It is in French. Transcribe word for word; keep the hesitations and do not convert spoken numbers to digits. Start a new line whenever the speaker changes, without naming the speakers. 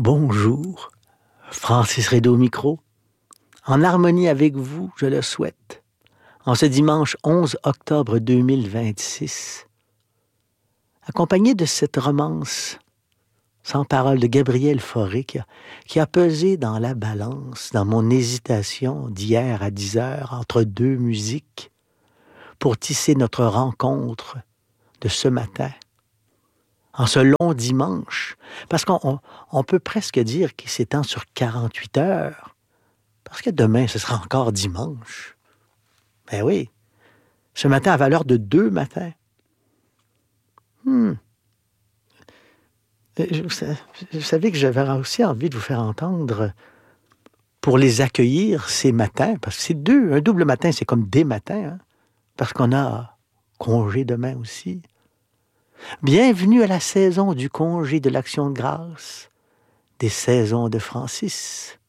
Bonjour, Francis Rédo au micro. En harmonie avec vous, je le souhaite. En ce dimanche onze octobre deux mille vingt-six, accompagné de cette romance sans parole de Gabriel Fauré qui a, qui a pesé dans la balance, dans mon hésitation d'hier à dix heures entre deux musiques pour tisser notre rencontre de ce matin. En ce long dimanche, parce qu'on on, on peut presque dire qu'il s'étend sur quarante-huit heures, parce que demain, ce sera encore dimanche. Ben oui, ce matin à valeur de deux matins. Hmm. Vous savez que j'avais aussi envie de vous faire entendre pour les accueillir ces matins, parce que c'est deux, un double matin, c'est comme des matins, hein, parce qu'on a congé demain aussi. Bienvenue à la saison du congé de l'Action de grâce, des saisons de Francis.